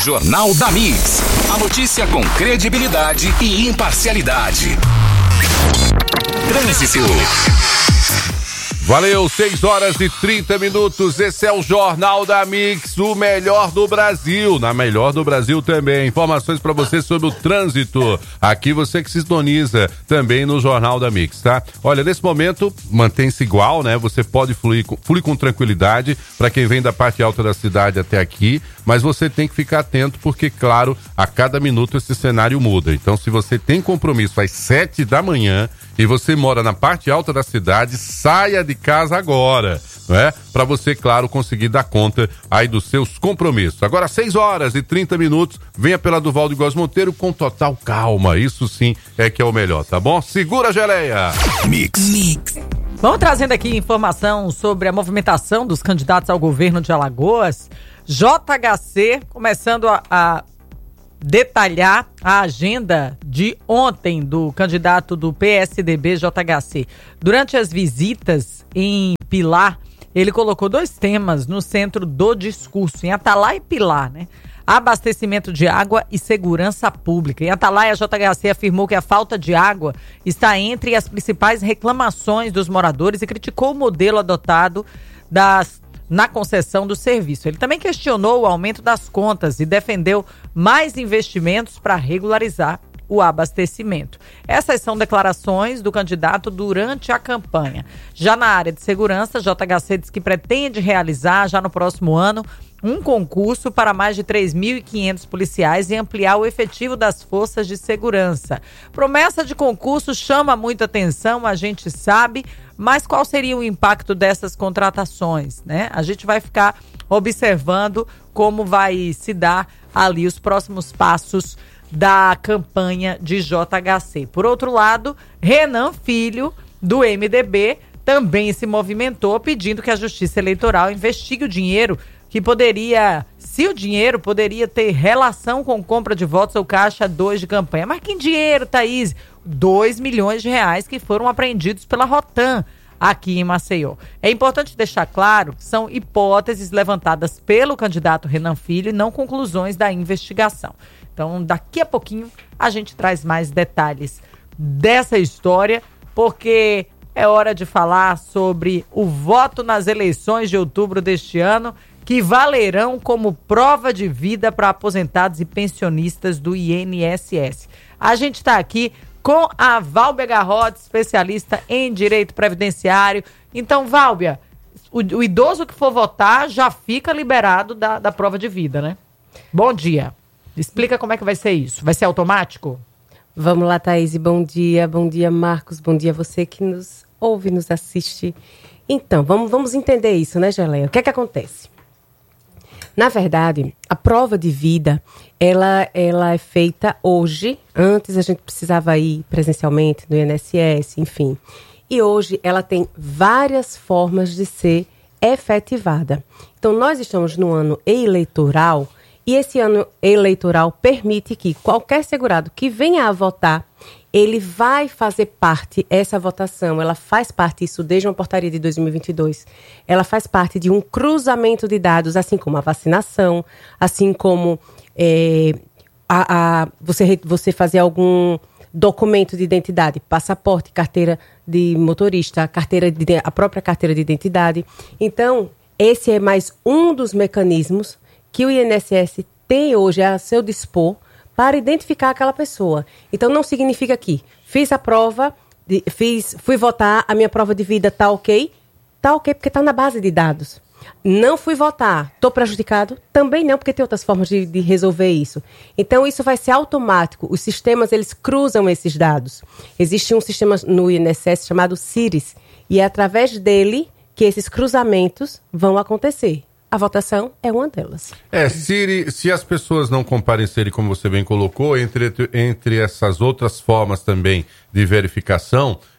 Jornal da Mix. A notícia com credibilidade e imparcialidade. Trânsito. Valeu, 6h30. Esse é o Jornal da Mix, o melhor do Brasil. Na melhor do Brasil também. Informações para você sobre o trânsito. Aqui você que se sintoniza também no Jornal da Mix, tá? Olha, nesse momento, mantém-se igual, né? Você pode fluir com tranquilidade para quem vem da parte alta da cidade até aqui, mas você tem que ficar atento porque, claro, a cada minuto esse cenário muda. Então, se você tem compromisso às 7 da manhã e você mora na parte alta da cidade, saia de casa agora, não é? Para você, claro, conseguir dar conta aí dos seus compromissos. Agora, 6h30, venha pela Duval de Góes Monteiro com total calma. Isso sim é que é o melhor, tá bom? Segura a geleia! Mix. Vamos trazendo aqui informação sobre a movimentação dos candidatos ao governo de Alagoas. JHC começando a detalhar a agenda de ontem do candidato do PSDB JHC. Durante as visitas em Pilar, ele colocou 2 temas no centro do discurso, em Atalaia e Pilar, né? Abastecimento de água e segurança pública. Em Atalaia, a JHC afirmou que a falta de água está entre as principais reclamações dos moradores e criticou o modelo adotado na concessão do serviço. Ele também questionou o aumento das contas e defendeu mais investimentos para regularizar o abastecimento. Essas são declarações do candidato durante a campanha. Já na área de segurança, JHC diz que pretende realizar já no próximo ano um concurso para mais de 3.500 policiais e ampliar o efetivo das forças de segurança. Promessa de concurso chama muita atenção, a gente sabe, mas qual seria o impacto dessas contratações, né? A gente vai ficar observando como vai se dar ali os próximos passos da campanha de JHC. Por outro lado, Renan Filho, do MDB, também se movimentou pedindo que a Justiça Eleitoral investigue o dinheiro que poderia, se o dinheiro poderia ter relação com compra de votos ou caixa 2 de campanha. Mas que dinheiro, Thaís? 2 milhões de reais que foram apreendidos pela Rotan aqui em Maceió. É importante deixar claro que são hipóteses levantadas pelo candidato Renan Filho e não conclusões da investigação. Então, daqui a pouquinho, a gente traz mais detalhes dessa história, porque é hora de falar sobre o voto nas eleições de outubro deste ano, que valerão como prova de vida para aposentados e pensionistas do INSS. A gente está aqui com a Válbia Garrote, especialista em direito previdenciário. Então, Válbia, o idoso que for votar já fica liberado da prova de vida, né? Bom dia. Explica como é que vai ser isso. Vai ser automático? Vamos lá, Thaís. Bom dia, Marcos. Bom dia a você que nos ouve, nos assiste. Então, vamos entender isso, né, Geleia? O que é que acontece? Na verdade, a prova de vida, ela é feita hoje. Antes a gente precisava ir presencialmente no INSS, enfim. E hoje ela tem várias formas de ser efetivada. Então, nós estamos no ano eleitoral e esse ano eleitoral permite que qualquer segurado que venha a votar, ele vai fazer parte, essa votação, ela faz parte, isso desde uma portaria de 2022, ela faz parte de um cruzamento de dados, assim como a vacinação, assim como você fazer algum documento de identidade, passaporte, carteira de motorista, a própria carteira de identidade. Então, esse é mais um dos mecanismos que o INSS tem hoje a seu dispor para identificar aquela pessoa. Então, não significa que fiz a prova, fui votar, a minha prova de vida tá ok? Tá ok, porque tá na base de dados. Não fui votar, estou prejudicado? Também não, porque tem outras formas de resolver isso. Então, isso vai ser automático. Os sistemas, eles cruzam esses dados. Existe um sistema no INSS chamado CIRIS, e é através dele que esses cruzamentos vão acontecer. A votação é uma delas. Se as pessoas não comparecerem, como você bem colocou, entre essas outras formas também de verificação,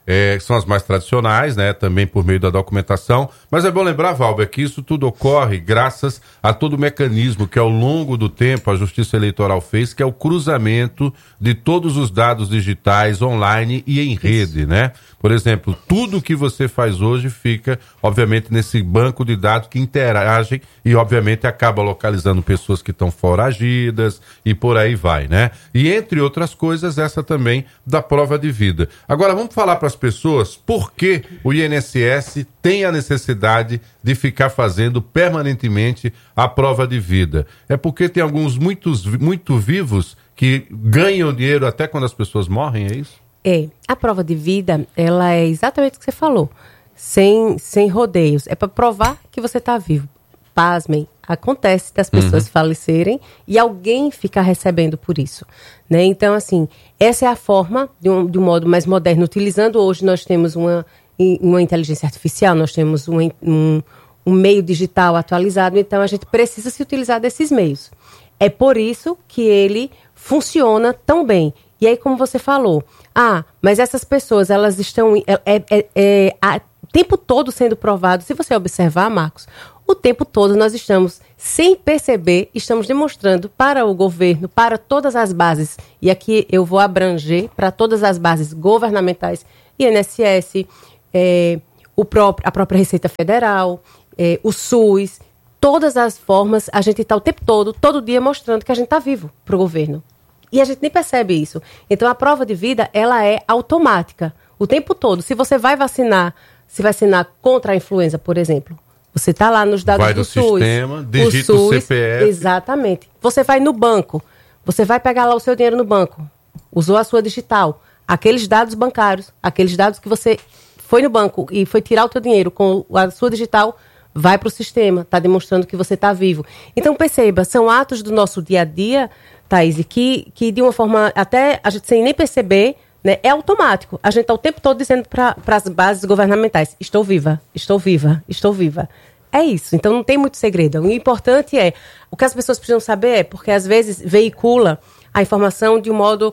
são as mais tradicionais, né? Também por meio da documentação. Mas é bom lembrar, Valber, que isso tudo ocorre graças a todo o mecanismo que ao longo do tempo a Justiça Eleitoral fez, que é o cruzamento de todos os dados digitais, online e em rede, né? Por exemplo, tudo que você faz hoje fica, obviamente, nesse banco de dados que interagem e, obviamente, acaba localizando pessoas que estão foragidas e por aí vai, né? E, entre outras coisas, essa também da prova de vida. Agora, vamos falar para as pessoas por que o INSS tem a necessidade de ficar fazendo permanentemente a prova de vida. É porque tem alguns muito vivos que ganham dinheiro até quando as pessoas morrem, é isso? A prova de vida, ela é exatamente o que você falou, sem rodeios, é para provar que você está vivo. Pasmem, acontece das pessoas falecerem e alguém ficar recebendo por isso, né? Então, assim, essa é a forma, de um modo mais moderno, utilizando hoje, nós temos uma inteligência artificial, nós temos um meio digital atualizado, então a gente precisa se utilizar desses meios. É por isso que ele funciona tão bem. E aí, como você falou, mas essas pessoas, elas estão o tempo todo sendo provadas. Se você observar, Marcos, o tempo todo nós estamos, sem perceber, estamos demonstrando para o governo, para todas as bases, e aqui eu vou abranger para todas as bases governamentais, INSS, a própria Receita Federal, o SUS, todas as formas, a gente está o tempo todo dia mostrando que a gente está vivo para o governo. E a gente nem percebe isso. Então, a prova de vida, ela é automática. O tempo todo. Se você vai vacinar, se vacinar contra a influenza, por exemplo, você está lá nos dados do SUS. Vai no sistema, digita o CPF. Exatamente. Você vai no banco. Você vai pegar lá o seu dinheiro no banco. Usou a sua digital. Aqueles dados bancários, aqueles dados que você foi no banco e foi tirar o seu dinheiro com a sua digital, vai para o sistema. Está demonstrando que você está vivo. Então, perceba, são atos do nosso dia a dia, Thaís, que de uma forma, até a gente sem nem perceber, né, é automático. A gente está o tempo todo dizendo para as bases governamentais, estou viva, estou viva, estou viva. É isso, então não tem muito segredo. O importante o que as pessoas precisam saber porque às vezes veicula a informação de um modo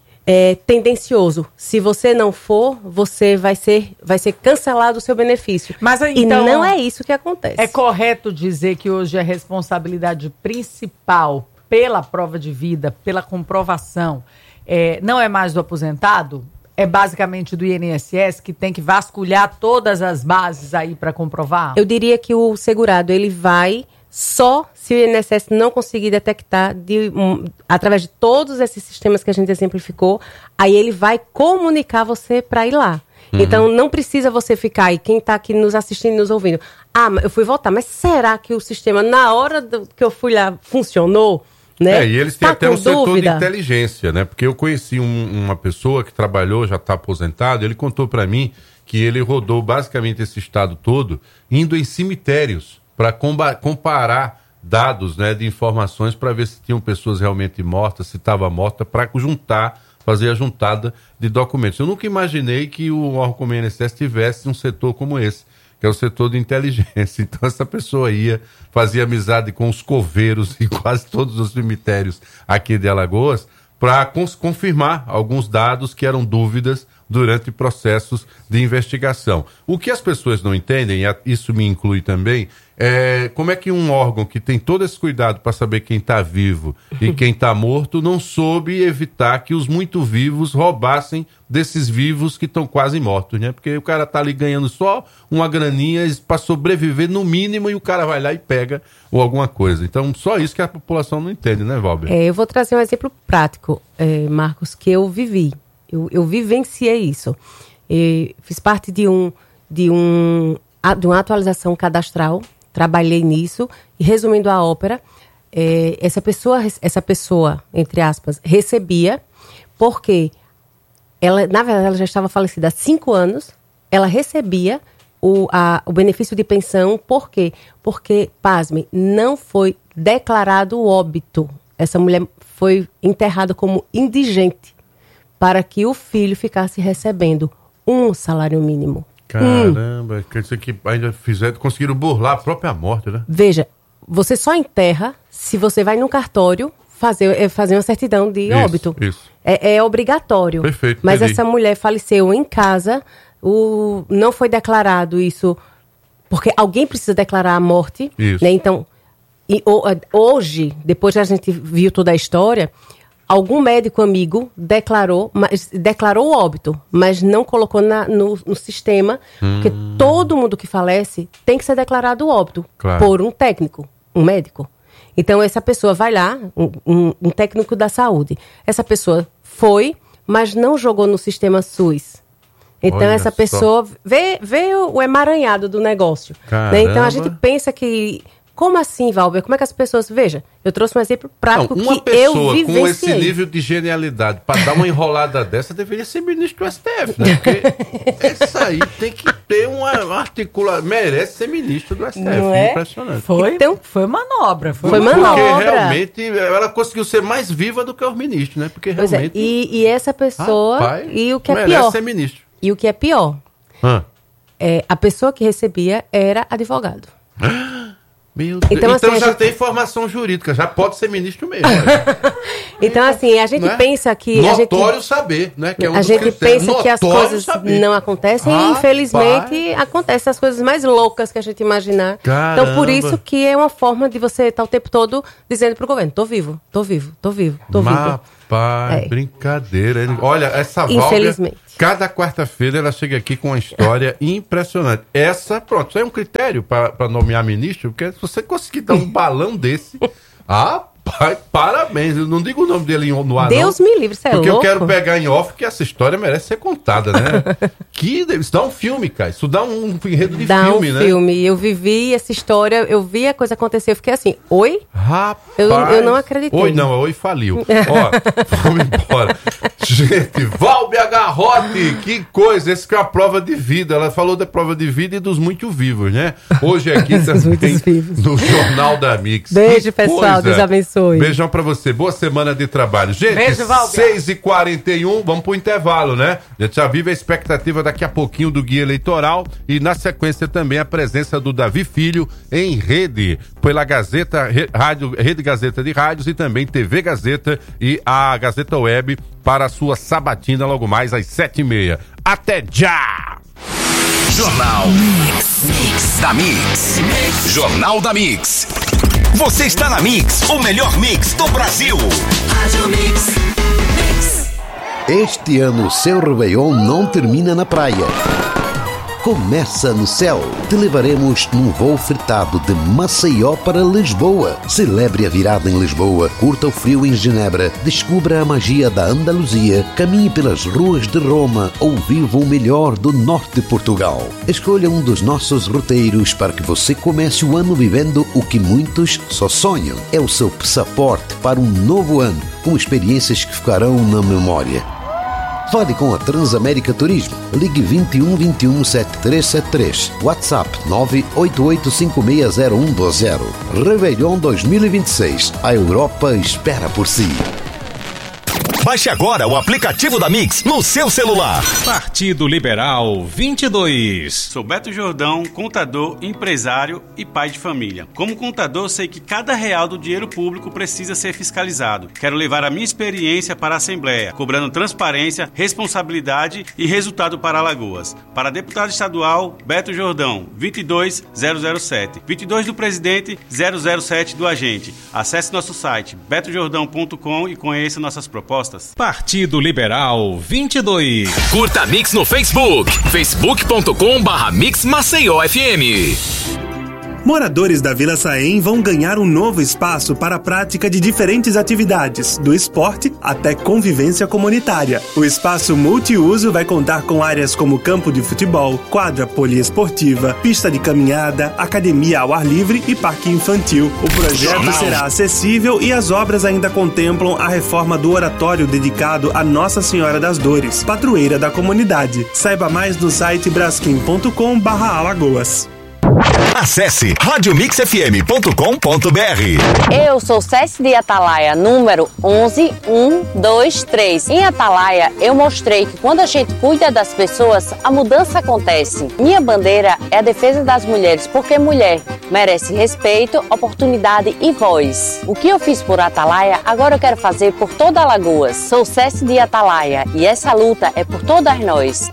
tendencioso. Se você não for, você vai ser cancelado o seu benefício. Mas, então, e não é isso que acontece. É correto dizer que hoje a responsabilidade principal pela prova de vida, pela comprovação, não é mais do aposentado? É basicamente do INSS que tem que vasculhar todas as bases aí para comprovar? Eu diria que o segurado, ele vai só se o INSS não conseguir detectar através de todos esses sistemas que a gente exemplificou, aí ele vai comunicar você para ir lá. Então, não precisa você ficar, e quem está aqui nos assistindo e nos ouvindo, eu fui votar, mas será que o sistema, na hora que eu fui lá, funcionou? Né? E eles têm até um setor de inteligência, né? Porque eu conheci uma pessoa que trabalhou, já está aposentado, ele contou para mim que ele rodou basicamente esse estado todo, indo em cemitérios para comparar dados, né, de informações para ver se tinham pessoas realmente mortas, se estava morta, para fazer a juntada de documentos. Eu nunca imaginei que o órgão como o INSS tivesse um setor como esse, que é o setor de inteligência. Então essa pessoa fazia amizade com os coveiros em quase todos os cemitérios aqui de Alagoas para confirmar alguns dados que eram dúvidas durante processos de investigação. O que as pessoas não entendem, e isso me inclui também, é como é que um órgão que tem todo esse cuidado para saber quem está vivo e quem está morto não soube evitar que os muito vivos roubassem desses vivos que estão quase mortos, né? Porque o cara está ali ganhando só uma graninha para sobreviver no mínimo e o cara vai lá e pega ou alguma coisa. Então, só isso que a população não entende, né, Valber? Eu vou trazer um exemplo prático, Marcos, que eu vivi. Eu vivenciei isso. Fiz parte de uma atualização cadastral, trabalhei nisso, e resumindo a ópera, essa pessoa, entre aspas, recebia, porque ela, na verdade, ela já estava falecida há 5 anos, ela recebia o benefício de pensão, por quê? Porque, pasme, não foi declarado óbito. Essa mulher foi enterrada como indigente, para que o filho ficasse recebendo um salário mínimo. Caramba, quer dizer que ainda conseguiram burlar a própria morte, né? Veja, você só enterra se você vai no cartório, fazer uma certidão de óbito. Isso. É obrigatório. Perfeito, mas entendi. essa mulher faleceu em casa, não foi declarado isso, porque alguém precisa declarar a morte. Isso. Né? Então, hoje, depois que a gente viu toda a história, algum médico amigo declarou o óbito, mas não colocou no sistema, porque todo mundo que falece tem que ser declarado o óbito por um técnico, um médico. Então, essa pessoa vai lá, um técnico da saúde. Essa pessoa foi, mas não jogou no sistema SUS. Então, Olha essa pessoa vê o emaranhado do negócio. Né? Então, a gente pensa que... Como assim, Valber? Como é que as pessoas... Veja, eu trouxe um exemplo prático que eu vivenciei. Com esse nível de genialidade, para dar uma enrolada dessa, deveria ser ministro do STF, né? Porque essa aí tem que ter uma articulação... Merece ser ministro do STF. Não é? Impressionante. Foi manobra. Foi manobra. Porque realmente ela conseguiu ser mais viva do que os ministros, né? Porque realmente... E essa pessoa... Rapaz, e o que é merece pior... ser ministro. E o que é pior... a pessoa que recebia era advogado. Meu Deus. Então, assim, já tem formação jurídica, já pode ser ministro mesmo. Então, assim, a gente pensa que... Notório saber, né? Que é um a dos gente critérios. pensa que as coisas não acontecem e, infelizmente, acontecem as coisas mais loucas que a gente imaginar. Caramba. Então, por isso que é uma forma de você estar o tempo todo dizendo pro governo, tô vivo. Rapaz, brincadeira. Olha, essa Infelizmente. Válvia, cada quarta-feira ela chega aqui com uma história impressionante. Essa, pronto, isso é um critério para nomear ministro, porque se você conseguir dar um balão desse, rapaz, parabéns. Eu não digo o nome dele no ar, Deus me livre, você é porque louco. eu quero pegar em off, que essa história merece ser contada, né? Isso dá um filme, cara. Isso dá um enredo de filme, né? Dá um filme. Eu vivi essa história, eu vi a coisa acontecer, eu fiquei assim, oi? Rapaz. Eu não acreditei. Oi faliu. Ó, vamos embora. Gente, Valber Garrote, que coisa, esse que é a prova de vida. Ela falou da prova de vida e dos muito vivos, né? Hoje aqui também no Jornal da Mix. Beijo, pessoal, Deus abençoe. Beijão pra você, boa semana de trabalho. Gente, beijo, 6h41, vamos pro intervalo, né? A gente já vive a expectativa daqui a pouquinho do guia eleitoral e na sequência também a presença do Davi Filho em rede, pela Gazeta, Rede Gazeta de Rádios e também TV Gazeta e a Gazeta Web para a sua sabatina logo mais às 7h30. Até já! Jornal Mix da Mix. Jornal da Mix. Você está na Mix, o melhor mix do Brasil. Rádio Mix. Este ano o seu Réveillon não termina na praia. Começa no céu. Te levaremos num voo fretado de Maceió para Lisboa. Celebre a virada em Lisboa, curta o frio em Genebra, descubra a magia da Andaluzia, caminhe pelas ruas de Roma ou viva o melhor do norte de Portugal. Escolha um dos nossos roteiros para que você comece o ano vivendo o que muitos só sonham. É o seu passaporte para um novo ano, com experiências que ficarão na memória. Fale com a Transamérica Turismo. Ligue 21 21 7373. WhatsApp 988560120. Réveillon 2026. A Europa espera por si. Baixe agora o aplicativo da Mix no seu celular. Partido Liberal 22. Sou Beto Jordão, contador, empresário e pai de família. Como contador, sei que cada real do dinheiro público precisa ser fiscalizado. Quero levar a minha experiência para a Assembleia, cobrando transparência, responsabilidade e resultado para Alagoas. Para deputado estadual, Beto Jordão, 22007. 22 do presidente, 007 do agente. Acesse nosso site betojordão.com e conheça nossas propostas. Partido Liberal 22. Curta a Mix no Facebook. facebook.com/Mix Maceió FM. Moradores da Vila Saém vão ganhar um novo espaço para a prática de diferentes atividades, do esporte até convivência comunitária. O espaço multiuso vai contar com áreas como campo de futebol, quadra poliesportiva, pista de caminhada, academia ao ar livre e parque infantil. O projeto será acessível e as obras ainda contemplam a reforma do oratório dedicado a Nossa Senhora das Dores, padroeira da comunidade. Saiba mais no site braskem.com/Alagoas. Acesse radiomixfm.com.br. Eu sou Céci de Atalaia, número 11123. Em Atalaia, eu mostrei que quando a gente cuida das pessoas, a mudança acontece. Minha bandeira é a defesa das mulheres, porque mulher merece respeito, oportunidade e voz. O que eu fiz por Atalaia, agora eu quero fazer por toda Alagoas. Sou Céci de Atalaia e essa luta é por todas nós.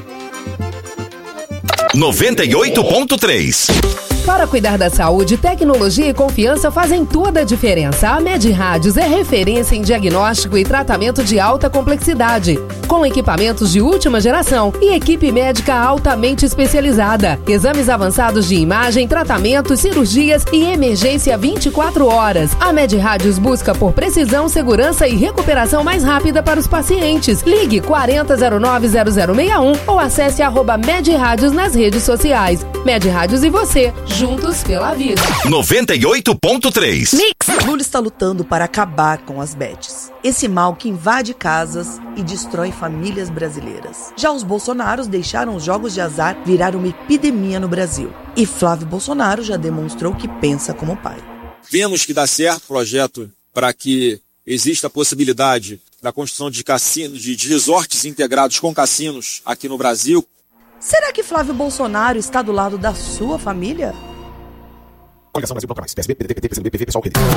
98.3. Para cuidar da saúde, tecnologia e confiança fazem toda a diferença. A MedRádios é referência em diagnóstico e tratamento de alta complexidade, com equipamentos de última geração e equipe médica altamente especializada. Exames avançados de imagem, tratamentos, cirurgias e emergência 24 horas. A MedRádios busca por precisão, segurança e recuperação mais rápida para os pacientes. Ligue 4009-0061 ou acesse @MedRádios nas redes sociais. MedRádios e você, juntos pela vida. 98.3. Lula está lutando para acabar com as bets. Esse mal que invade casas e destrói famílias brasileiras. Já os bolsonaros deixaram os jogos de azar virar uma epidemia no Brasil. E Flávio Bolsonaro já demonstrou que pensa como pai. Vemos que dá certo o projeto para que exista a possibilidade da construção de cassinos, de resorts integrados com cassinos aqui no Brasil. Será que Flávio Bolsonaro está do lado da sua família? Coligação Brasil Bloco Mais, PSB, PDT, PT, PCdoB, PV, PSOL, PT.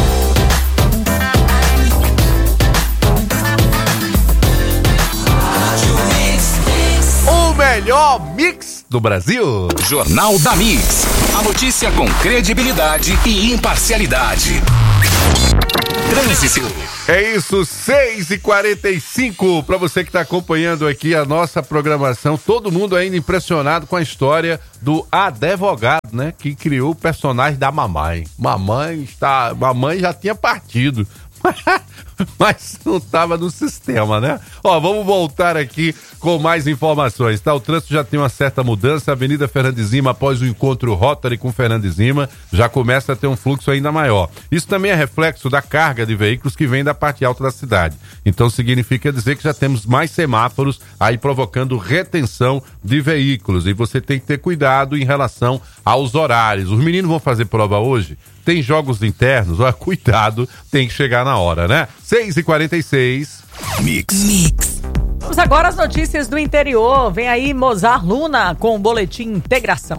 O melhor mix do Brasil. Jornal da Mix. A notícia com credibilidade e imparcialidade. Trânsito. É isso, 6h45, para você que está acompanhando aqui a nossa programação, todo mundo ainda impressionado com a história do advogado, né, que criou o personagem da mamãe. Mamãe já tinha partido, mas não estava no sistema, né? Ó, vamos voltar aqui com mais informações, tá? O trânsito já tem uma certa mudança, a Avenida Fernandes Lima, após o encontro Rotary com Fernandes Lima, já começa a ter um fluxo ainda maior. Isso também é reflexo da carga de veículos que vem da parte alta da cidade. Então significa dizer que já temos mais semáforos aí provocando retenção de veículos, e você tem que ter cuidado em relação aos horários. Os meninos vão fazer prova hoje? Tem jogos internos? Olha, cuidado, tem que chegar na hora, né? 6h46. Mix. Vamos agora às notícias do interior. Vem aí Mozart Luna com o Boletim Integração.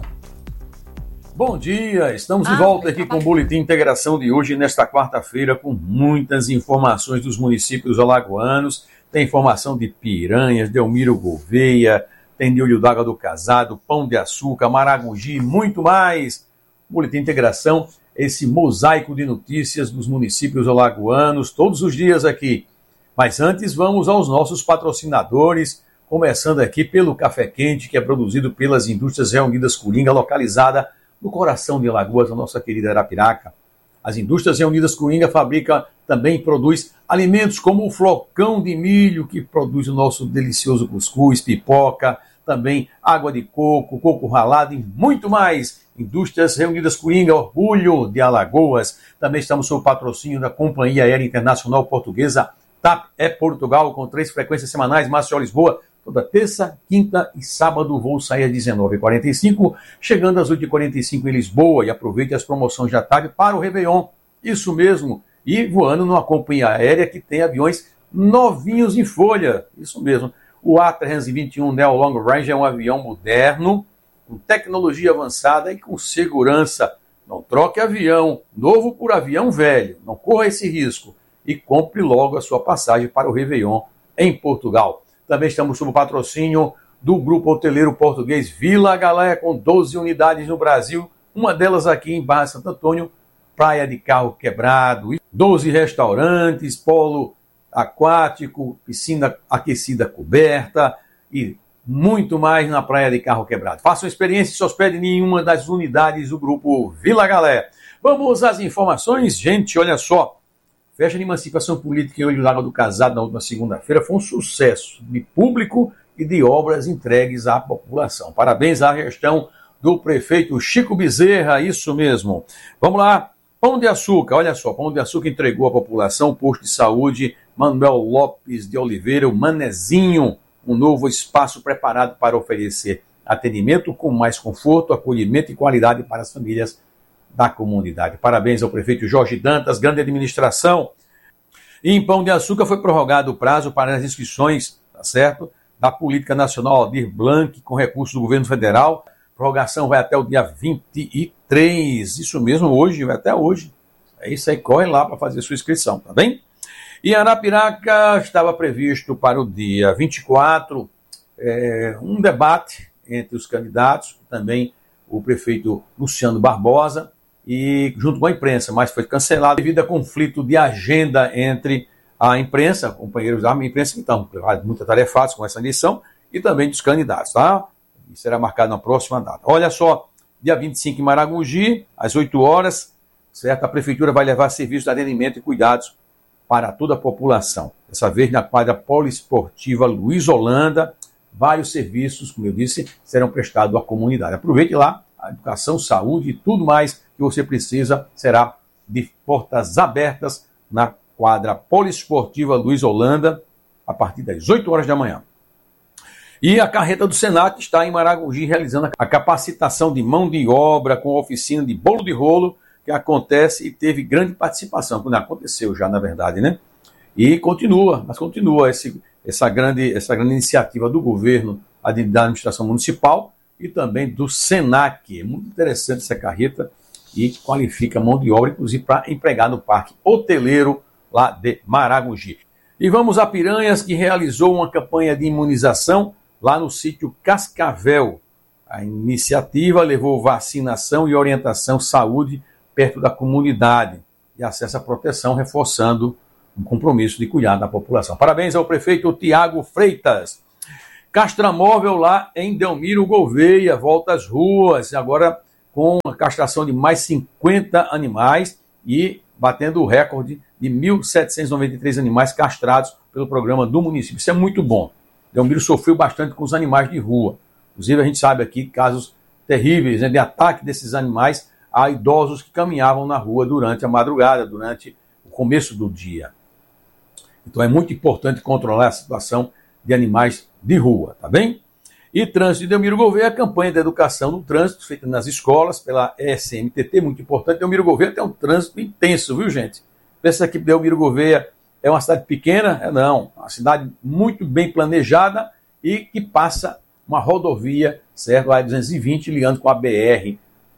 Bom dia, estamos de volta aqui com o Boletim Integração de hoje, nesta quarta-feira, com muitas informações dos municípios alagoanos. Tem informação de Piranhas, Delmiro Gouveia, tem de Olho d'Água do Casado, Pão de Açúcar, Maragogi e muito mais. Boletim Integração, esse mosaico de notícias dos municípios alagoanos, todos os dias aqui. Mas antes, vamos aos nossos patrocinadores, começando aqui pelo Café Quente, que é produzido pelas Indústrias Reunidas Coringa, localizada no coração de Alagoas, a nossa querida Arapiraca. As Indústrias Reunidas Coringa fabrica, também produz alimentos como o flocão de milho, que produz o nosso delicioso cuscuz, pipoca, também água de coco, coco ralado e muito mais. Indústrias Reunidas Coringa, orgulho de Alagoas. Também estamos sob o patrocínio da Companhia Aérea Internacional Portuguesa, TAP é Portugal, com 3 frequências semanais, Maceió-Lisboa, toda terça, quinta e sábado. O voo sai às 19h45, chegando às 8h45 em Lisboa. E aproveite as promoções de tarde para o Réveillon. Isso mesmo. E voando numa companhia aérea que tem aviões novinhos em folha. Isso mesmo. O A321 Neo Long Range é um avião moderno, com tecnologia avançada e com segurança. Não troque avião novo por avião velho. Não corra esse risco. E compre logo a sua passagem para o Réveillon em Portugal. Também estamos sob o patrocínio do Grupo Hoteleiro Português Vila Galé, com 12 unidades no Brasil, uma delas aqui em Barra Santo Antônio, praia de carro quebrado, 12 restaurantes, polo aquático, piscina aquecida coberta e muito mais na praia de carro quebrado. Faça uma experiência e se hospede em uma das unidades do Grupo Vila Galé. Vamos às informações, gente, olha só. Festa de emancipação política em Olho d'Água do Casado na última segunda-feira foi um sucesso de público e de obras entregues à população. Parabéns à gestão do prefeito Chico Bezerra, isso mesmo. Vamos lá, Pão de Açúcar, olha só, Pão de Açúcar entregou à população o posto de saúde Manuel Lopes de Oliveira, o Manezinho, um novo espaço preparado para oferecer atendimento com mais conforto, acolhimento e qualidade para as famílias da comunidade. Parabéns ao prefeito Jorge Dantas, grande administração. E em Pão de Açúcar foi prorrogado o prazo para as inscrições, tá certo, da Política Nacional Aldir Blanc com recursos do governo federal. Prorrogação vai até o dia 23, isso mesmo, hoje, vai até hoje. É isso aí, corre lá para fazer sua inscrição, tá bem? E Arapiraca estava previsto para o dia 24 um debate entre os candidatos, também o prefeito Luciano Barbosa, e junto com a imprensa, mas foi cancelado devido a conflito de agenda entre a imprensa, companheiros da imprensa que estão muito atarefados com essa eleição, e também dos candidatos, tá? E será marcado na próxima data. Olha só, dia 25 em Maragogi, às 8 horas, certo? A prefeitura vai levar serviços de atendimento e cuidados para toda a população. Dessa vez na quadra poliesportiva Luiz Holanda, vários serviços, como eu disse, serão prestados à comunidade. Aproveite lá, a educação, saúde e tudo mais que você precisa será de portas abertas na quadra poliesportiva Luiz Holanda, a partir das 8 horas da manhã. E a carreta do Senac está em Maragogi realizando a capacitação de mão de obra com a oficina de bolo de rolo, que acontece e teve grande participação, quando aconteceu já, na verdade, né? E continua essa grande iniciativa do governo, da administração municipal e também do Senac. É muito interessante essa carreta e qualifica mão de obra, inclusive para empregar no parque hoteleiro lá de Maragogi. E vamos a Piranhas, que realizou uma campanha de imunização lá no sítio Cascavel. A iniciativa levou vacinação e orientação saúde perto da comunidade e acesso à proteção, reforçando um compromisso de cuidar da população. Parabéns ao prefeito Tiago Freitas. Castramóvel lá em Delmiro Gouveia, volta às ruas, agora com a castração de mais 50 animais e batendo o recorde de 1.793 animais castrados pelo programa do município. Isso é muito bom. Delmiro sofreu bastante com os animais de rua. Inclusive, a gente sabe aqui casos terríveis, né, de ataque desses animais a idosos que caminhavam na rua durante a madrugada, durante o começo do dia. Então é muito importante controlar a situação de animais de rua, tá bem? E Trânsito de Delmiro Gouveia, a campanha de educação no trânsito, feita nas escolas pela SMTT, muito importante. Delmiro Gouveia tem um trânsito intenso, viu, gente? Pensa que Delmiro Gouveia é uma cidade pequena? Não, uma cidade muito bem planejada e que passa uma rodovia, certo? A 220, ligando com a BR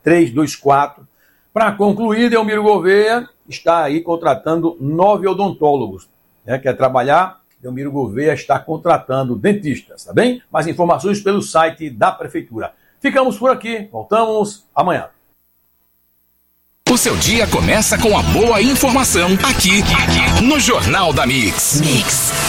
324. Para concluir, Delmiro Gouveia está aí contratando 9 odontólogos. Quer trabalhar? Delmiro Gouveia está contratando dentistas, tá bem? Mais informações pelo site da Prefeitura. Ficamos por aqui, voltamos amanhã. O seu dia começa com a boa informação aqui no Jornal da Mix.